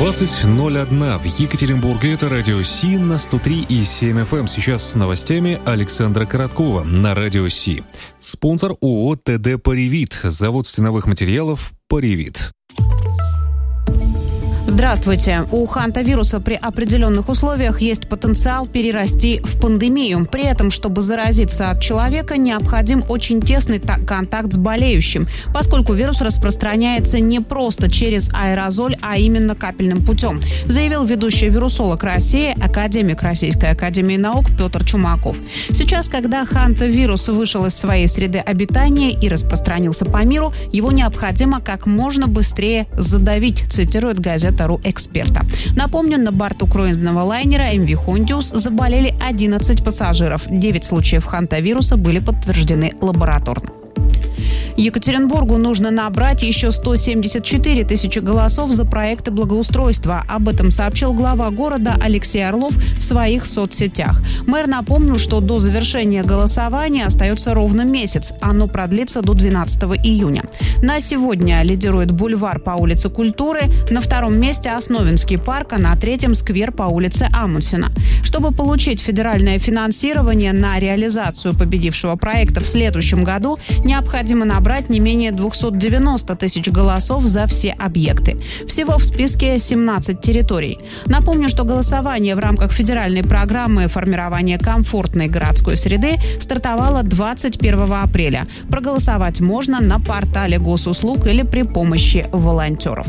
20:01 в Екатеринбурге. Это Радио Си на 103,7 FM. Сейчас с новостями Александра Короткова на Радио Си. Спонсор ООО ТД «Паривит». Завод стеновых материалов «Паривит». Здравствуйте. У хантавируса при определенных условиях есть потенциал перерасти в пандемию. При этом, чтобы заразиться от человека, необходим очень тесный контакт с болеющим, поскольку вирус распространяется не просто через аэрозоль, а именно капельным путем, заявил ведущий вирусолог России, академик Российской академии наук Петр Чумаков. Сейчас, когда хантавирус вышел из своей среды обитания и распространился по миру, его необходимо как можно быстрее задавить, цитирует газета «Эксперта». Напомню, на борту круизного лайнера MV Hondius заболели 11 пассажиров. 9 случаев хантавируса были подтверждены лабораторно. Екатеринбургу нужно набрать еще 174 тысячи голосов за проекты благоустройства. Об этом сообщил глава города Алексей Орлов в своих соцсетях. Мэр напомнил, что до завершения голосования остается ровно месяц. Оно продлится до 12 июня. На сегодня лидирует бульвар по улице Культуры, на втором месте Основинский парк, а на третьем сквер по улице Амундсена. Чтобы получить федеральное финансирование на реализацию победившего проекта в следующем году, необходимо набрать не менее 290 тысяч голосов за все объекты. Всего в списке 17 территорий. Напомню, что голосование в рамках федеральной программы формирования комфортной городской среды стартовало 21 апреля. Проголосовать можно на портале госуслуг или при помощи волонтеров.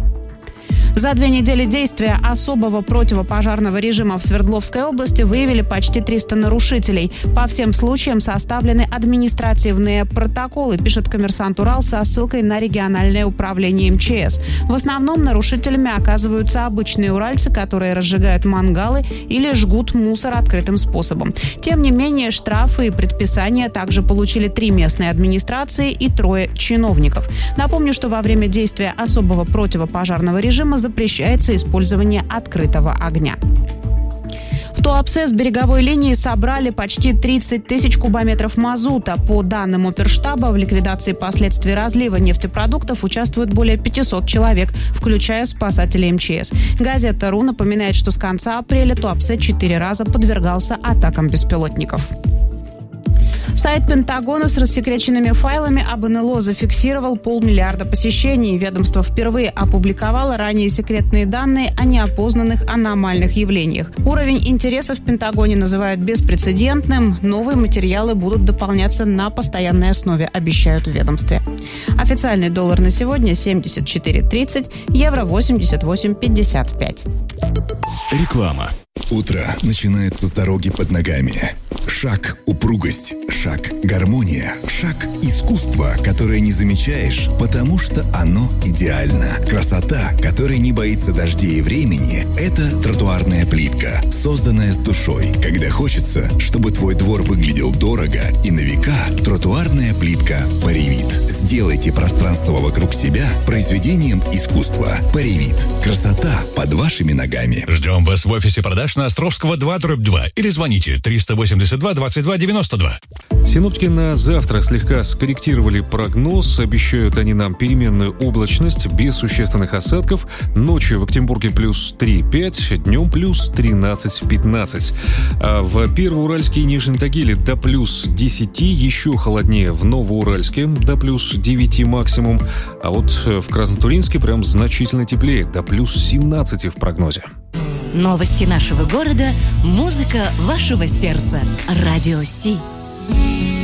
За 2 недели действия особого противопожарного режима в Свердловской области выявили почти 300 нарушителей. По всем случаям составлены административные протоколы, пишет «Коммерсант Урал» со ссылкой на региональное управление МЧС. В основном нарушителями оказываются обычные уральцы, которые разжигают мангалы или жгут мусор открытым способом. Тем не менее, штрафы и предписания также получили 3 местные администрации и 3 чиновников. Напомню, что во время действия особого противопожарного режима запрещается использование открытого огня. В Туапсе с береговой линии собрали почти 30 тысяч кубометров мазута. По данным оперштаба, в ликвидации последствий разлива нефтепродуктов участвует более 500 человек, включая спасателей МЧС. Газета «Ру» напоминает, что с конца апреля Туапсе 4 раза подвергался атакам беспилотников. Сайт Пентагона с рассекреченными файлами об НЛО зафиксировал 500 миллиарда посещений. Ведомство впервые опубликовало ранее секретные данные о неопознанных аномальных явлениях. Уровень интереса в Пентагоне называют беспрецедентным. Новые материалы будут дополняться на постоянной основе, обещают в ведомстве. Официальный доллар на сегодня 74.30, евро 88.55. Реклама. Утро начинается с дороги под ногами. Шаг – упругость, шаг – гармония, шаг – искусство, которое не замечаешь, потому что оно идеально. Красота, которая не боится дождей и времени – это тротуарная плитка, созданная с душой. Когда хочется, чтобы твой двор выглядел дорого и на века, тротуарная плитка «Паривит». Сделайте пространство вокруг себя произведением искусства. «Паривит». Красота под вашими ногами. Ждем вас в офисе продаж на Островского 2/2 или звоните 382 22 92. Синоптики на завтра слегка скорректировали прогноз. Обещают они нам переменную облачность без существенных осадков. Ночью в Екатеринбурге плюс 3-5, днем плюс 13-15. А в Первоуральске и Нижнем Тагиле до плюс 10, еще холоднее в Новоуральске до плюс 9 максимум. А вот в Краснотуринске прям значительно теплее, до плюс 17 в прогнозе. Новости нашего города, музыка вашего сердца. Радио Си.